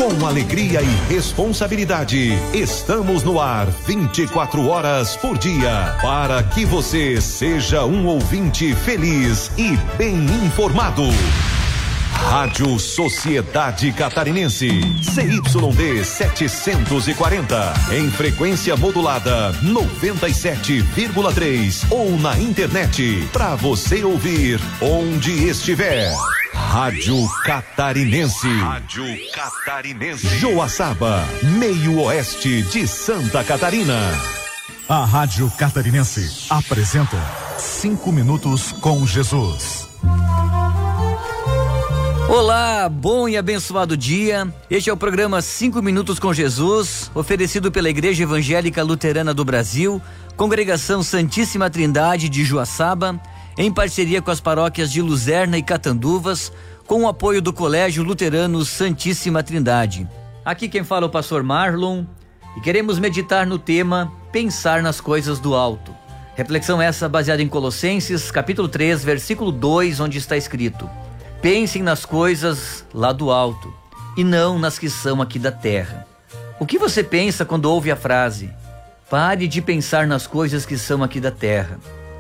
Com alegria e responsabilidade, estamos no ar 24 horas por dia, para que você seja um ouvinte feliz e bem informado. Rádio Sociedade Catarinense, CYD 740, em frequência modulada 97,3 ou na internet, para você ouvir onde estiver. Rádio Catarinense. Rádio Catarinense. Joaçaba, meio oeste de Santa Catarina. A Rádio Catarinense apresenta 5 minutos com Jesus. Olá, bom e abençoado dia. Este é o programa 5 Minutos com Jesus, oferecido pela Igreja Evangélica Luterana do Brasil, Congregação Santíssima Trindade de Joaçaba, em parceria com as paróquias de Luzerna e Catanduvas, com o apoio do Colégio Luterano Santíssima Trindade. Aqui quem fala é o pastor Marlon, e queremos meditar no tema Pensar nas Coisas do Alto. Reflexão essa baseada em Colossenses, capítulo 3, versículo 2, onde está escrito: pensem nas coisas lá do alto, e não nas que são aqui da terra. O que você pensa quando ouve a frase, pare de pensar nas coisas que são aqui da terra?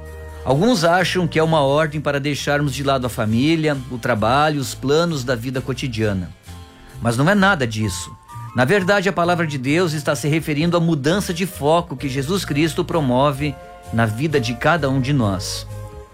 Alguns acham que é uma ordem para deixarmos de lado a família, o trabalho, os planos da vida cotidiana. Mas não é nada disso. Na verdade, a palavra de Deus está se referindo à mudança de foco que Jesus Cristo promove na vida de cada um de nós.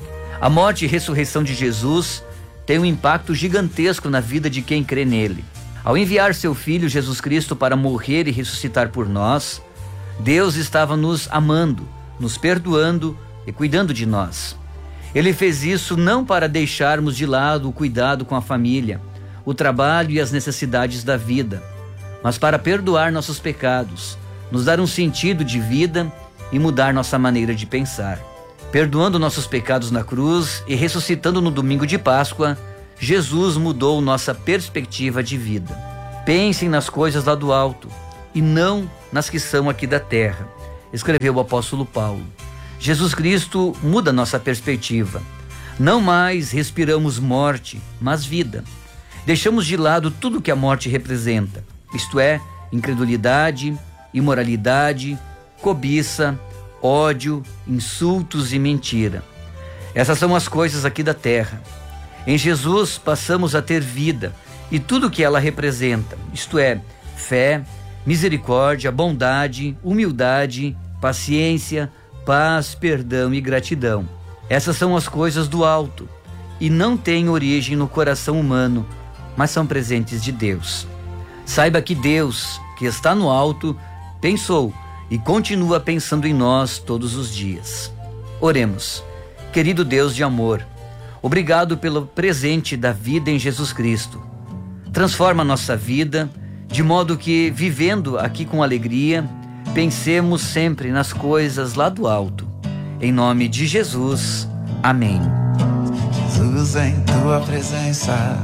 A morte e ressurreição de Jesus tem um impacto gigantesco na vida de quem crê nele. Ao enviar seu Filho Jesus Cristo para morrer e ressuscitar por nós, Deus estava nos amando, nos perdoando e cuidando de nós. Ele fez isso não para deixarmos de lado o cuidado com a família, o trabalho e as necessidades da vida, mas para perdoar nossos pecados, nos dar um sentido de vida e mudar nossa maneira de pensar. Perdoando nossos pecados na cruz e ressuscitando no domingo de Páscoa, Jesus mudou nossa perspectiva de vida. Pensem nas coisas lá do alto e não nas que são aqui da terra, escreveu o apóstolo Paulo. Jesus Cristo muda nossa perspectiva. Não mais respiramos morte, mas vida. Deixamos de lado tudo que a morte representa, isto é, incredulidade, imoralidade, cobiça, ódio, insultos e mentira. Essas são as coisas aqui da terra. Em Jesus passamos a ter vida e tudo o que ela representa, isto é, fé, misericórdia, bondade, humildade, paciência, paz, perdão e gratidão. Essas são as coisas do alto e não têm origem no coração humano, mas são presentes de Deus. Saiba que Deus, que está no alto, pensou e continua pensando em nós todos os dias. Oremos. Querido Deus de amor, obrigado pelo presente da vida em Jesus Cristo. Transforma nossa vida, de modo que, vivendo aqui com alegria, pensemos sempre nas coisas lá do alto. Em nome de Jesus, amém. Jesus, em tua presença